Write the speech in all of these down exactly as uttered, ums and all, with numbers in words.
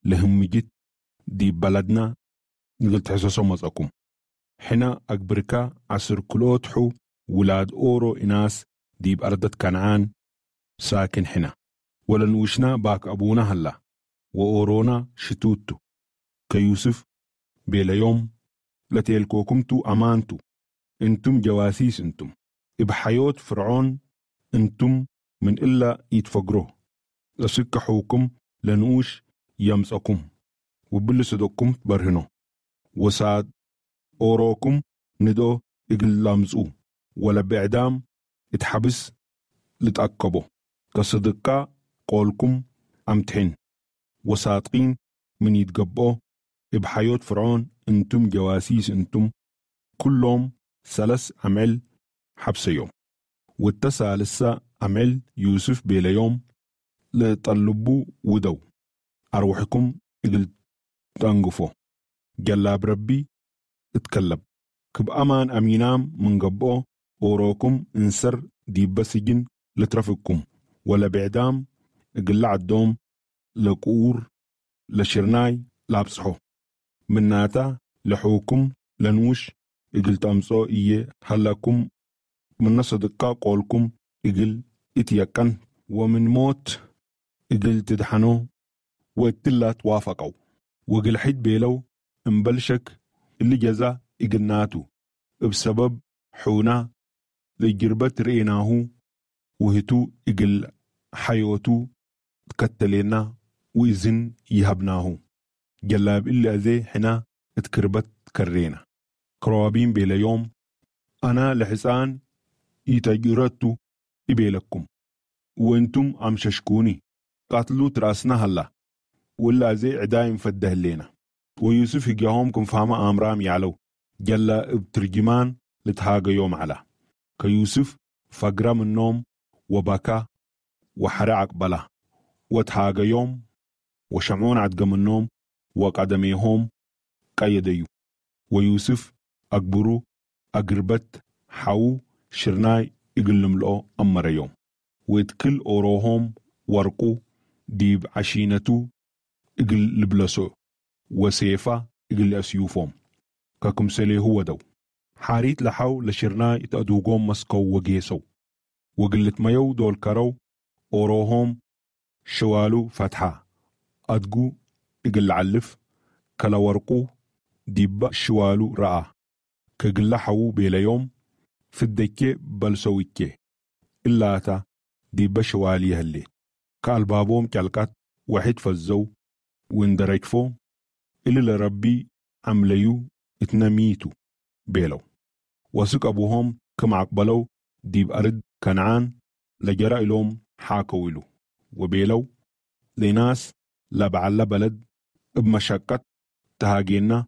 لهم جيت دي بلدنا نقلت حساسو مصاكم حنا أكبركا عصر كلوت حو ولاد أورو إناس دي بأردة كنعان ساكن حنا ولنوشنا باك أبونا هلا وأورونا شتوتو كيوسف بيلا يوم لتيلكوكمتو أمانتو انتم جواسيس انتم بحيوت فرعون انتم من إلا يتفقروه لسكحوكم لنوش يمسكم وبلسدوكم برهنو وساد أوروكم ندو إقل لامزو ولا بعدام اتحبس لتأكبو كصدقاء قولكم أمتحن وصادقين من يتقبو بحيوت فرعون انتم جواسيس انتم كلهم سلس عمل حبس يوم والتسع لسا عمل يوسف بيلا يوم لطلبو ودو أروحكم إقل تنقفو جلاب ربي اتكلب كب أمان أمينام من قبو أوروكم انسر دي بسجن لترفقكم ولا بعدام إقل عدوم لقور لشرناي لابسحو من ناتا لحوكم لنوش إقل تامسو إيه هلاكم من صدقاء قولكم إقل اتيقن ومن موت إقل تدحنو واتلا توافقوا وقل حد بيلو انبلشك اللي جزا إقلناتو بسبب حونا لجربت رئيناهو وهتو إقل حيوتو تكتلينا وإذن يهبناهو جلاب إلا ذي حنا اتكربت كرينا كروابين بيلا يوم أنا لحسان يتجرتو إبيلكم وانتم عم ششكوني قاتلوا تراسنا هلا ولا زي عدايم فده لينا ويوسف يجاهم كم فاهمة أمرام يعلو جلا بترجمان لتهاجا يوم على كيوسف فقرا من النوم وبكى وحرعك بلا وتهاجا يوم وشمعون عدقم النوم وقدميهم كيديو ويوسف أكبرو أقربت حاو شرناي يقلم له أمر يوم ويتكل أوروهم ورقو ديب عشينتو يقل لبلسو وسيفا يقل أسيوفهم كاكم سلي هو دو حاريت لحاو لشرناي يتأدوغوم مسكو وجيسو وقلت ميو دول كارو أوروهم شوالو فتحة أدقو يقل علف كلا ورقو ديب شوالو رأى كقل حاو بيلا يوم في الدكي بلسويكي إلا تا ديب شوالي هاللي كالبابوم كالكات واحد فالزو واندرج فو إلي لربي عمليو اتنميتو بيلو وسك أبوهم كما عقبلو ديب أرد كنعان لجرأ لهم حاكويلو وبيلو لناس لبعل بلد بمشاكت تهاجينا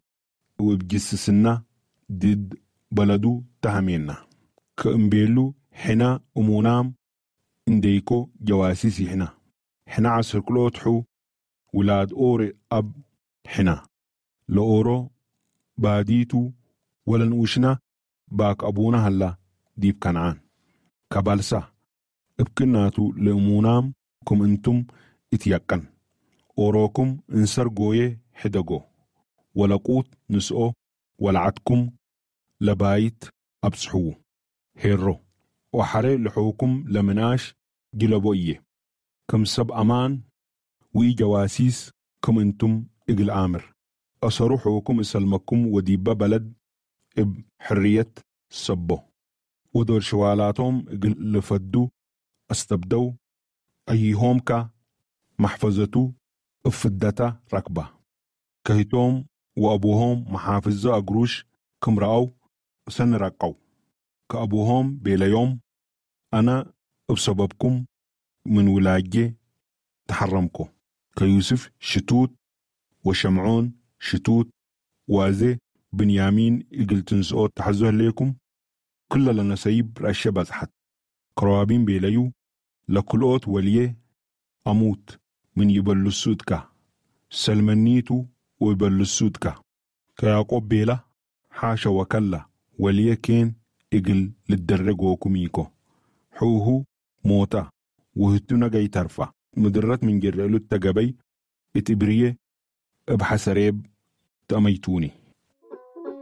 وبجسسنا ديد بلدو تهمينا كأمبيلو حنا أمونام انديكو جواسيسي حنا حنا عصر كلوتحو ولاد أوري أب حنا لأورو باديتو ولن وشنا باك أبونا هلا ديب كنعان كبالسا ابكناتو لأمونام كم انتم اتيقن أوروكم انسر قوية حدقو ولقوت نسؤو ولعتكم لبايت أبسحو هيرو وحري لحوكم لمناش جلبوية كم سب أمان وي جواسيس كم انتم اقل آمر أصروا حوكم اسلمكم وديبا بلد اب حرية سبو ودور شوالاتهم اقل لفدو استبدو ايهم كا محفظتو افدتا ركبة كهيتهم وابوهم محافظة اقروش كم رأو سن رقو كأبوهم بيلا يوم أنا بسببكم من ولاجة تحرمكو كيوسف شتوت وشمعون شتوت وازي بنيامين يقل تنسؤوت تحزوه ليكم كل لنا سيب رأشي بزحت كروابين بيلايو لكلوت وليه أموت من يبلو السودكا سلمنيتو ويبلو السودكا كياقوب بيلا حاشا وكلا وليه كين يقل للدرقوكم ميكو حوهو موتا وهتونا جاي ترفع مدرات من جرالو التقبي اتبريه بحسريب تأميتوني